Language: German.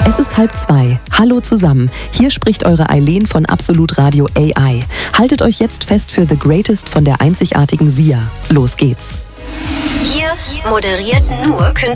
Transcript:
Es ist 1:30. Hallo zusammen. Hier spricht eure Eileen von Absolut Radio AI. Haltet euch jetzt fest für The Greatest von der einzigartigen Sia. Los geht's. Hier moderiert nur Künstler.